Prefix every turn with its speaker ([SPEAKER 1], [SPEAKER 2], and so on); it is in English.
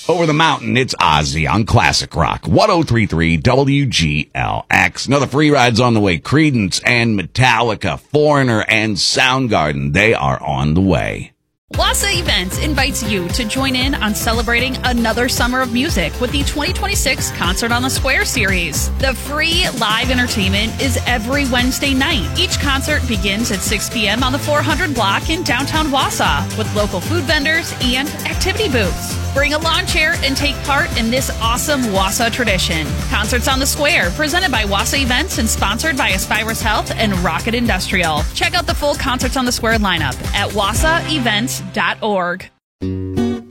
[SPEAKER 1] Over the mountain, it's Ozzy on Classic Rock, 103.3 WGLX. Another free ride's on the way. Creedence and Metallica, Foreigner and Soundgarden, they are on the way.
[SPEAKER 2] Wassa Events invites you to join in on celebrating another summer of music with the 2026 Concert on the Square series. The free live entertainment is every Wednesday night. Each concert begins at 6 p.m. on the 400 block in downtown Wausau with local food vendors and activity booths. Bring a lawn chair and take part in this awesome Wausau tradition. Concerts on the Square, presented by Wassa Events and sponsored by Aspirus Health and Rocket Industrial. Check out the full Concerts on the Square lineup at wassaevents.org.